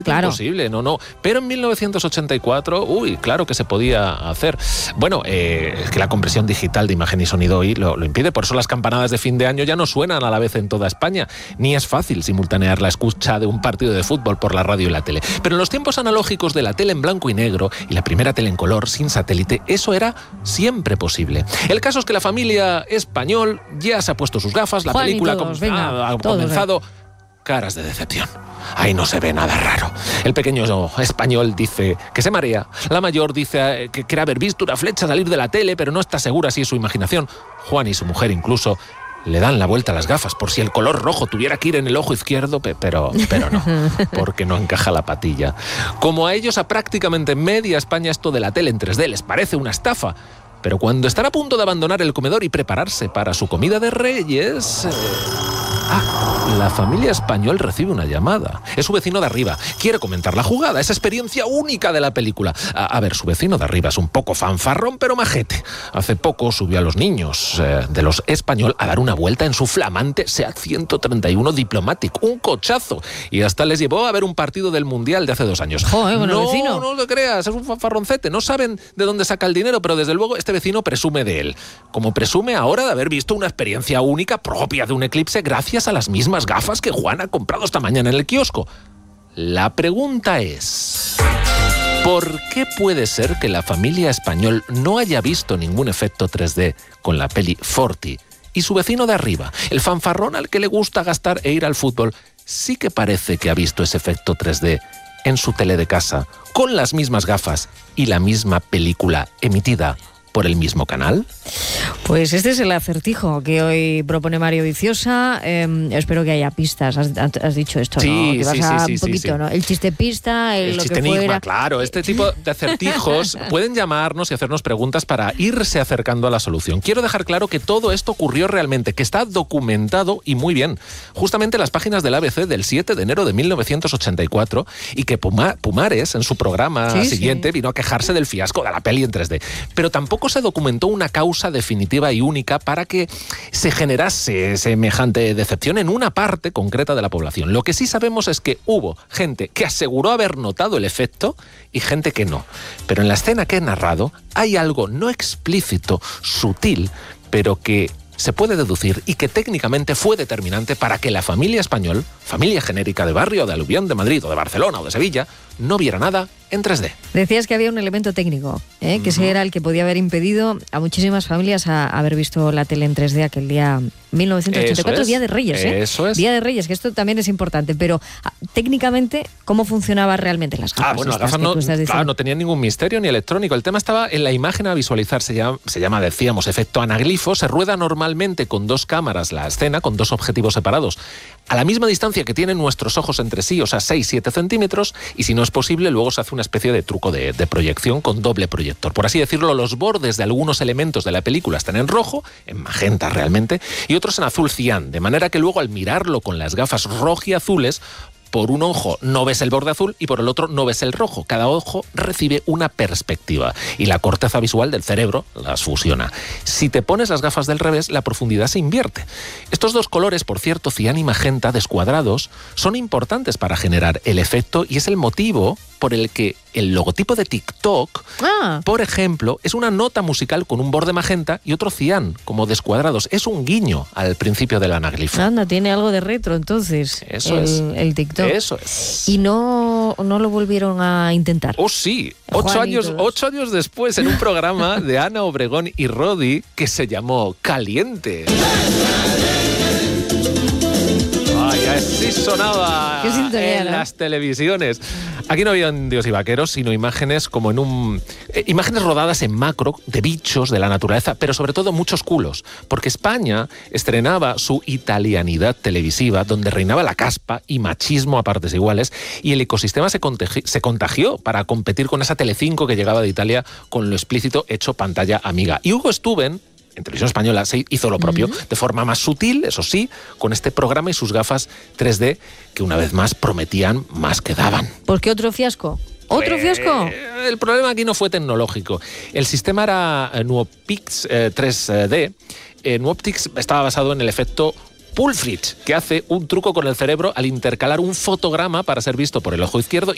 Claro. Imposible, no. Pero en 1984, claro que se podía hacer. Bueno, es que la compresión digital de imagen y sonido hoy lo impide, por eso las campanadas de fin de año ya no suenan a la vez en toda España, ni es fácil simultanear la escucha de un partido de fútbol por la radio y la tele. Pero en los tiempos analógicos de la tele en blanco y negro y la primera tele en color, sin satélite, eso era siempre posible. El caso es que la familia Español ya se ha puesto sus gafas, la Juan película todos, ha comenzado. Caras de decepción. Ahí no se ve nada raro. El pequeño español dice que se marea. La mayor dice que cree haber visto una flecha salir de la tele, pero no está segura si es su imaginación. Juan y su mujer incluso le dan la vuelta a las gafas por si el color rojo tuviera que ir en el ojo izquierdo, pero no, porque no encaja la patilla. Como a ellos, a prácticamente media España, esto de la tele en 3D les parece una estafa. Pero cuando están a punto de abandonar el comedor y prepararse para su comida de Reyes... la familia Español recibe una llamada. Es su vecino de arriba. Quiere comentar la jugada, esa experiencia única de la película. A ver, su vecino de arriba es un poco fanfarrón, pero majete. Hace poco subió a los niños de los Español a dar una vuelta en su flamante SEAT 131 Diplomatic. Un cochazo. Y hasta les llevó a ver un partido del Mundial de hace 2 años. Joder, bueno, vecino. No lo creas, es un fanfarroncete. No saben de dónde saca el dinero, pero desde luego este vecino presume de él. Como presume ahora de haber visto una experiencia única propia de un eclipse gracias a las mismas gafas que Juan ha comprado esta mañana en el kiosco. La pregunta es... ¿por qué puede ser que la familia Español no haya visto ningún efecto 3D con la peli Forti? Y su vecino de arriba, el fanfarrón al que le gusta gastar e ir al fútbol, sí que parece que ha visto ese efecto 3D en su tele de casa, con las mismas gafas y la misma película emitida por el mismo canal. Pues este es el acertijo que hoy propone Mario Viciosa. Espero que haya pistas. Has dicho esto, sí, ¿no? Que vas a un poquito, sí. ¿no? El chiste pista, el lo chiste que fuera. enigma, claro. Este tipo de acertijos pueden llamarnos y hacernos preguntas para irse acercando a la solución. Quiero dejar claro que todo esto ocurrió realmente, que está documentado y muy bien. Justamente en las páginas del ABC del 7 de enero de 1984 y que Pumares, en su programa siguiente, vino a quejarse del fiasco de la peli en 3D. Pero tampoco se documentó una causa definitiva y única para que se generase semejante decepción en una parte concreta de la población. Lo que sí sabemos es que hubo gente que aseguró haber notado el efecto y gente que no. Pero en la escena que he narrado hay algo no explícito, sutil, pero que se puede deducir y que técnicamente fue determinante para que la familia Español, familia genérica de barrio, de Alubión, de Madrid o de Barcelona o de Sevilla, no viera nada en 3D. Decías que había un elemento técnico, que ese era el que podía haber impedido a muchísimas familias a haber visto la tele en 3D aquel día 1984, Día de Reyes. Eso es. Día de Reyes, que esto también es importante, pero técnicamente, ¿cómo funcionaban realmente las gafas? Bueno, las gafas no tenían ningún misterio ni electrónico. El tema estaba en la imagen a visualizar, se llama, decíamos, efecto anaglifo. Se rueda normalmente con 2 cámaras la escena, con 2 objetivos separados, a la misma distancia que tienen nuestros ojos entre sí, o sea, 6-7 centímetros, y si no es posible, luego se hace una especie de truco de proyección con doble proyector. Por así decirlo, los bordes de algunos elementos de la película están en rojo, en magenta realmente, y otros en azul cian, de manera que luego al mirarlo con las gafas rojiazules, por un ojo no ves el borde azul y por el otro no ves el rojo. Cada ojo recibe una perspectiva y la corteza visual del cerebro las fusiona. Si te pones las gafas del revés, la profundidad se invierte. Estos 2 colores, por cierto, cian y magenta descuadrados, son importantes para generar el efecto y es el motivo por el que el logotipo de TikTok, por ejemplo, es una nota musical con un borde magenta y otro cian, como descuadrados. Es un guiño al principio del anaglifo. Anda, tiene algo de retro, entonces, el TikTok. Eso es. Y no lo volvieron a intentar. Oh, sí. 8 años después, en un programa de Ana Obregón y Rodi que se llamó Caliente. Así sonaba en las televisiones. Aquí no habían Dios y vaqueros, sino imágenes como imágenes rodadas en macro de bichos, de la naturaleza, pero sobre todo muchos culos, porque España estrenaba su italianidad televisiva, donde reinaba la caspa y machismo a partes iguales, y el ecosistema se contagió para competir con esa Telecinco que llegaba de Italia con lo explícito hecho pantalla amiga. Y Hugo Stuben, en Televisión Española, se hizo lo propio, de forma más sutil, eso sí, con este programa y sus gafas 3D, que una vez más prometían más que daban. ¿Por qué otro fiasco? ¿Otro fiasco? El problema aquí no fue tecnológico. El sistema era Nuopix 3D. Nuopix estaba basado en el efecto Pulfrich, que hace un truco con el cerebro al intercalar un fotograma para ser visto por el ojo izquierdo